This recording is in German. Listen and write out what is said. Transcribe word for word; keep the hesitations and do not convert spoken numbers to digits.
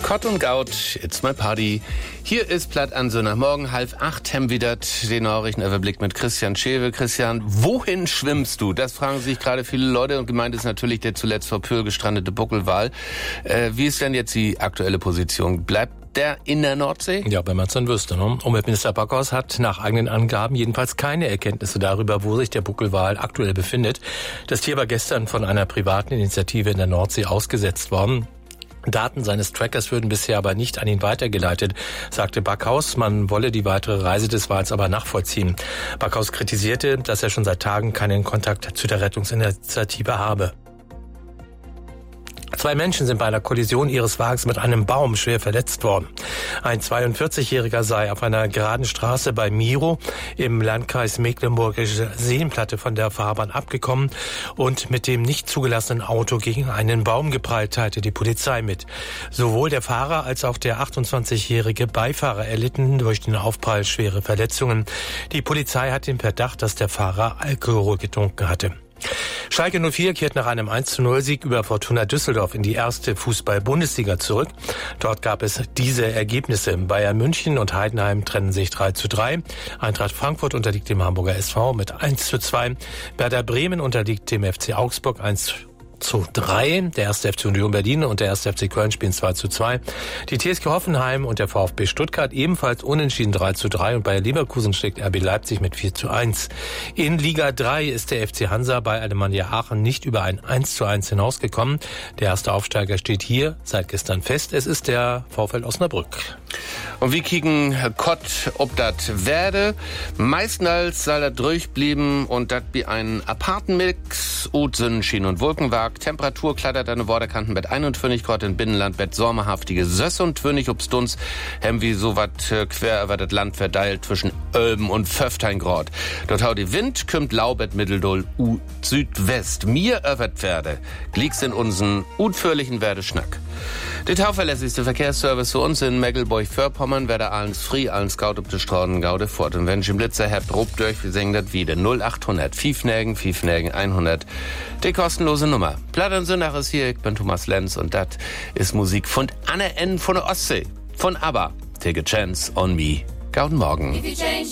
Kott und Gaut, it's my party. Hier ist Platt an so nach morgen, halb acht, hem wieder den Nachrichtenüberblick mit Christian Schewe. Christian, wohin schwimmst du? Das fragen sich gerade viele Leute und gemeint ist natürlich der zuletzt vor Pöhl gestrandete Buckelwal. Äh, wie ist denn jetzt die aktuelle Position? Bleibt der in der Nordsee? Ja, wenn man es dann wüsste. Ne? Umweltminister Backhaus hat nach eigenen Angaben jedenfalls keine Erkenntnisse darüber, wo sich der Buckelwal aktuell befindet. Das Tier war gestern von einer privaten Initiative in der Nordsee ausgesetzt worden. Daten seines Trackers würden bisher aber nicht an ihn weitergeleitet, sagte Backhaus. Man wolle die weitere Reise des Wals aber nachvollziehen. Backhaus kritisierte, dass er schon seit Tagen keinen Kontakt zu der Rettungsinitiative habe. Zwei Menschen sind bei einer Kollision ihres Wagens mit einem Baum schwer verletzt worden. Ein zweiundvierzigjähriger sei auf einer geraden Straße bei Miro im Landkreis Mecklenburgische Seenplatte von der Fahrbahn abgekommen und mit dem nicht zugelassenen Auto gegen einen Baum geprallt, teilte die Polizei mit. Sowohl der Fahrer als auch der achtundzwanzigjährige Beifahrer erlitten durch den Aufprall schwere Verletzungen. Die Polizei hat den Verdacht, dass der Fahrer Alkohol getrunken hatte. Schalke null vier kehrt nach einem eins zu null Sieg über Fortuna Düsseldorf in die erste Fußball-Bundesliga zurück. Dort gab es diese Ergebnisse. Bayern München und Heidenheim trennen sich drei zu drei. Eintracht Frankfurt unterliegt dem Hamburger S V mit eins zu zwei. Werder Bremen unterliegt dem F C Augsburg eins zu drei. Der erste F C Union Berlin und der erste F C Köln spielen zwei zu zwei. Die T S G Hoffenheim und der VfB Stuttgart ebenfalls unentschieden drei zu drei und Bayer Leverkusen schlägt R B Leipzig mit vier zu eins. In Liga drei ist der F C Hansa bei Alemannia Aachen nicht über ein eins zu eins hinausgekommen. Der erste Aufsteiger steht hier seit gestern fest. Es ist der VfL Osnabrück. Und wie kicken Kott, ob dat werde? Meistens soll dat durchblieben und dat wie ein Apartenmix, ut Sonnenschein und Wolkenwag. Temperatur klattert an den Borderkanten mit einundvierzig Grad in Binnenland, mit sommerhaftige Söss und Twinnig ob's Dunst, hem wie so wat äh, quer über das Land verteilt zwischen Ölben und fünfzehn Grad. Dort hau die Wind, kümmt Laubet Mitteldol u Südwest. Mir öffert Pferde, gliegst in unseren utführlichen Werdeschnack. Der tauverlässigste Verkehrsservice zu uns in Mecklenburg-Vorpommern werde allens free, allen Scout ob de Straßen gaude fort. Und wenn ich im Blitzer habt, rupt durch, wir singen das wieder. null achthundert, Fiefnägen, Fiefnägen, hundert. Die kostenlose Nummer. Platt und Sündach ist hier, ich bin Thomas Lenz und das ist Musik von Anne N. von der Ostsee. Von ABBA. Take a chance on me. Guten Morgen.